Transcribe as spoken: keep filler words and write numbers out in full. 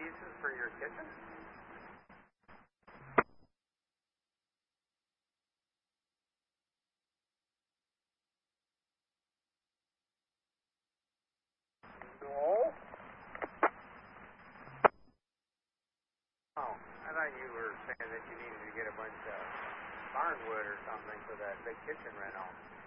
uses for your kitchen? No. Oh, I thought you were saying that you needed to get a bunch of barn wood or something for that big kitchen reno.